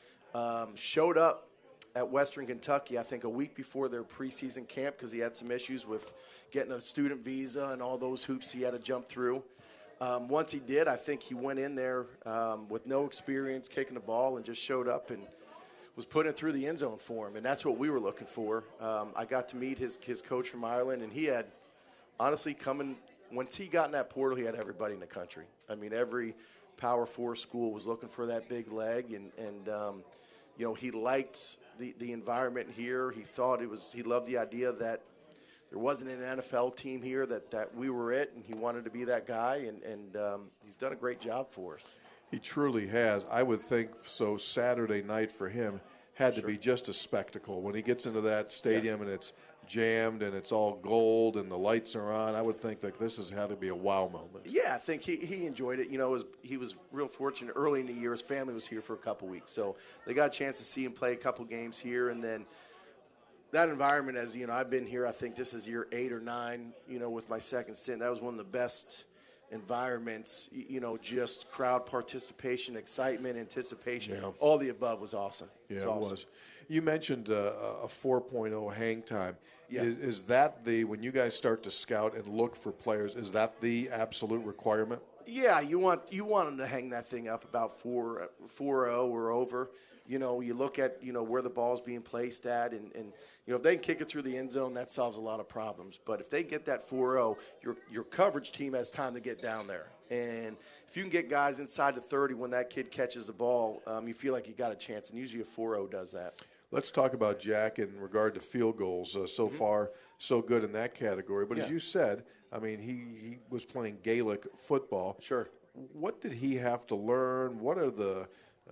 Showed up at Western Kentucky, I think a week before their preseason camp because he had some issues with getting a student visa and all those hoops he had to jump through. Once he did, I think he went in there with no experience kicking the ball and just showed up and was putting it through the end zone for him, and that's what we were looking for. I got to meet his coach from Ireland, and he had, honestly, once he got in that portal, he had everybody in the country. I mean, every Power 4 school was looking for that big leg, and he liked the environment here. He loved the idea that there wasn't an NFL team here, that we were it, and he wanted to be that guy, and he's done a great job for us. He truly has. I would think so. Saturday night for him had to be just a spectacle. When he gets into that stadium and it's jammed and it's all gold and the lights are on, I would think that this has had to be a wow moment. Yeah, I think he enjoyed it. He was real fortunate early in the year. His family was here for a couple weeks, so they got a chance to see him play a couple games here, and then that environment, as I've been here, I think this is year 8 or 9, with my second stint. That was one of the best environments, just crowd participation, excitement, anticipation. Yeah. All the above was awesome. Yeah, it was. You mentioned a 4.0 hang time. Yeah. Is that when you guys start to scout and look for players, is that the absolute requirement? Yeah, you want them to hang that thing up about 4.0 or over. You look at, where the ball's being placed at, and if they can kick it through the end zone, that solves a lot of problems. But if they get that 4.0, your coverage team has time to get down there. And if you can get guys inside the 30 when that kid catches the ball, you feel like you got a chance. And usually a 4.0 does that. Let's talk about Jack in regard to field goals. So far, so good in that category. But as you said, I mean, he was playing Gaelic football. Sure. What did he have to learn? What are the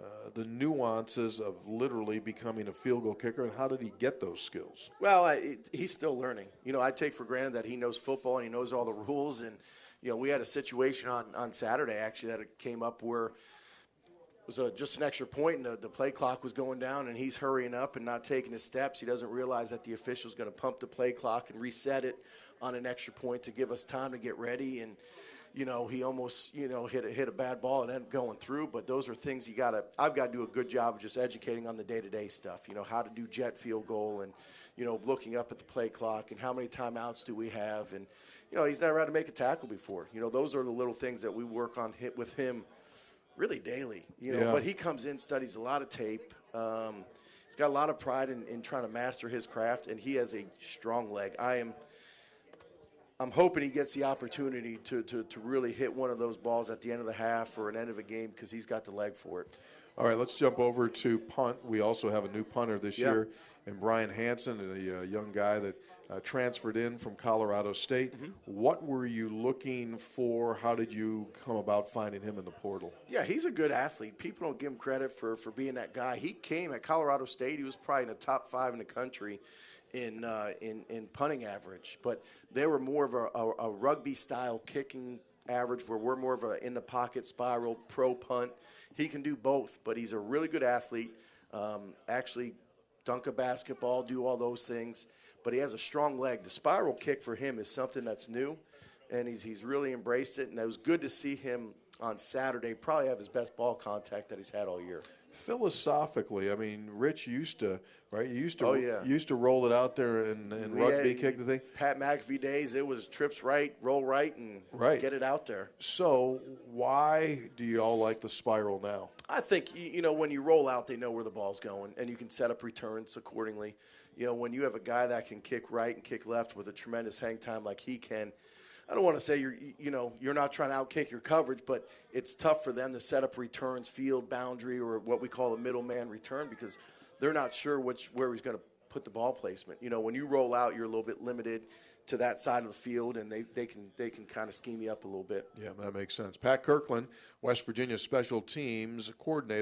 nuances of literally becoming a field goal kicker, and how did he get those skills? Well, he's still learning. I take for granted that he knows football and he knows all the rules. And, we had a situation on Saturday, actually, that came up where it was just an extra point, and the play clock was going down, and he's hurrying up and not taking his steps. He doesn't realize that the official's going to pump the play clock and reset it on an extra point to give us time to get ready. And he almost, hit a bad ball and ended up going through. But those are things I've got to do a good job of just educating on the day-to-day stuff, how to do jet field goal and, looking up at the play clock and how many timeouts do we have. And, he's never had to make a tackle before. Those are the little things that we work on with him really daily, But he comes in, studies a lot of tape. He's got a lot of pride in trying to master his craft, and he has a strong leg. I'm hoping he gets the opportunity to really hit one of those balls at the end of the half or an end of a game because he's got the leg for it. All right, let's jump over to punt. We also have a new punter this year, and Brian Hansen, a young guy that transferred in from Colorado State. Mm-hmm. What were you looking for? How did you come about finding him in the portal? Yeah, he's a good athlete. People don't give him credit for being that guy. He came at Colorado State. He was probably in the top 5 in the country in punting average, but they were more of a rugby-style kicking average where we're more of a in-the-pocket spiral pro punt. He can do both, but he's a really good athlete, actually dunk a basketball, do all those things, but he has a strong leg. The spiral kick for him is something that's new, and he's really embraced it, and it was good to see him on Saturday, probably have his best ball contact that he's had all year. Philosophically, I mean, Rich used to, right? You used to, Oh, yeah. used to roll it out there and rugby kick the thing. Pat McAfee days, it was trips right, roll right, and get it out there. So why do you all like the spiral now? I think, when you roll out, they know where the ball's going, and you can set up returns accordingly. When you have a guy that can kick right and kick left with a tremendous hang time like he can, I don't want to say you're not trying to outkick your coverage, but it's tough for them to set up returns, field boundary, or what we call a middleman return, because they're not sure where he's going to put the ball placement. When you roll out, you're a little bit limited to that side of the field, and they can kind of scheme you up a little bit. Yeah, that makes sense. Pat Kirkland, West Virginia Special Teams Coordinator.